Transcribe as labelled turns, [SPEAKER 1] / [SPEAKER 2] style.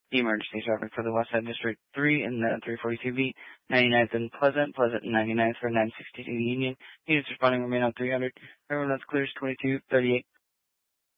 [SPEAKER 1] The emergency traffic for the West Side District 3 in the 342B, 99th and Pleasant, Pleasant and 99th for 962 Union. Units responding remain on 300. Everyone else clears 2238.